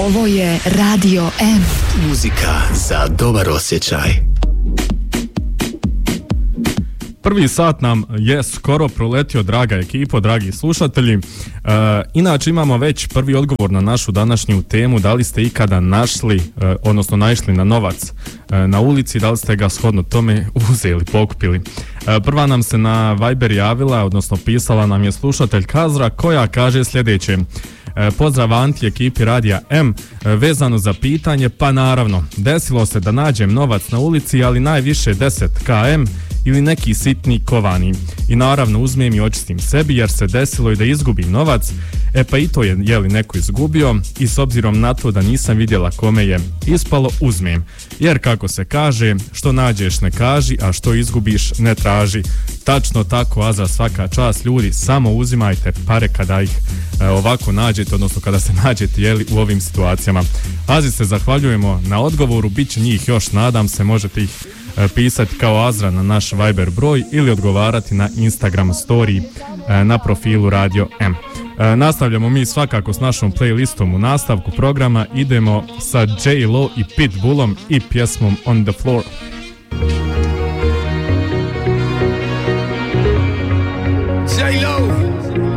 Ovo je Radio M. Muzika za dobar osjećaj. Prvi sat nam je skoro proletio, draga ekipo, dragi slušatelji. Inače imamo već prvi odgovor na našu današnju temu. Da li ste ikada naišli na novac na ulici, da li ste ga shodno tome uzeli, pokupili? Prva nam se na Viber javila, odnosno pisala nam je slušatelj Kazra, koja kaže sljedeće: pozdrav Anti ekipi Radija M, vezano za pitanje, pa naravno, desilo se da nađem novac na ulici, ali najviše 10 km ili neki sitni kovani. I naravno uzmem i očistim sebi, jer se desilo i da izgubim novac. Pa i to je li neko izgubio, i s obzirom na to da nisam vidjela kome je ispalo, uzmem. Jer kako se kaže, što nađeš ne kaži, a što izgubiš ne traži. Tačno tako, a za svaka čast, ljudi, samo uzimajte pare kada ih ovako nađete, odnosno kada se nađete u ovim situacijama. Azi, se zahvaljujemo na odgovoru, bit će njih još, nadam se, možete ih pisati kao Azra na naš Viber broj ili odgovarati na Instagram story na profilu Radio M. Nastavljamo mi svakako s našom playlistom u nastavku programa. Idemo sa J-Lo i Pitbullom i pjesmom On the Floor.